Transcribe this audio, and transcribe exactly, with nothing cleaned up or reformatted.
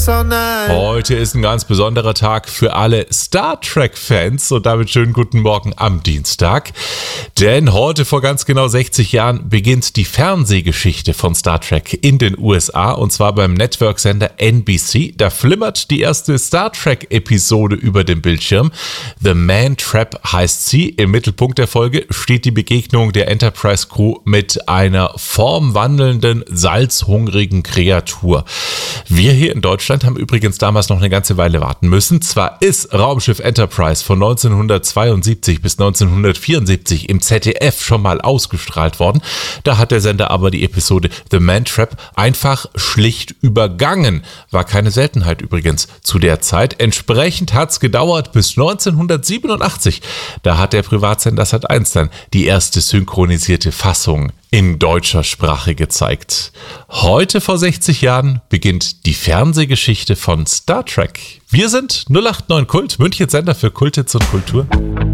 all night. Heute ist ein ganz besonderer Tag für alle Star Trek-Fans und damit schönen guten Morgen am Dienstag. Denn heute vor ganz genau sechzig Jahren beginnt die Fernsehgeschichte von Star Trek in den U S A und zwar beim Network-Sender N B C. Da flimmert die erste Star Trek-Episode über dem Bildschirm. The Man Trap heißt sie. Im Mittelpunkt der Folge steht die Begegnung der Enterprise-Crew mit einer formwandelnden, salzhungrigen Kreatur. Wir hier in Deutschland haben übrigens damals noch eine ganze Weile warten müssen. Zwar ist Raumschiff Enterprise von neunzehnhundertzweiundsiebzig bis neunzehnhundertvierundsiebzig im Z D F schon mal ausgestrahlt worden. Da hat der Sender aber die Episode The Man Trap einfach schlicht übergangen. War keine Seltenheit übrigens zu der Zeit. Entsprechend hat es gedauert bis neunzehnhundertsiebenundachtzig. Da hat der Privatsender Sat eins dann die erste synchronisierte Fassung in deutscher Sprache gezeigt. Heute vor sechzig Jahren beginnt die Fernsehgeschichte von Star Trek. Wir sind null acht neun Kult, Münchens Sender für Kulthits und Kultur.